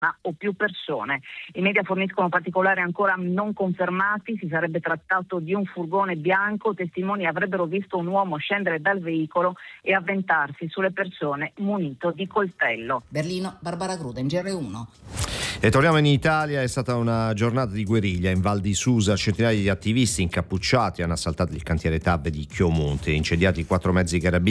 o più persone. I media forniscono particolari ancora non confermati, si sarebbe trattato di un furgone bianco, testimoni avrebbero visto un uomo scendere dal veicolo e avventarsi sulle persone munito di coltello. Berlino, Barbara Gruden, GR1. E torniamo in Italia, è stata una giornata di guerriglia in Val di Susa, centinaia di attivisti incappucciati hanno assaltato il cantiere TAV di Chiomonte, incendiati 4 mezzi carabinieri.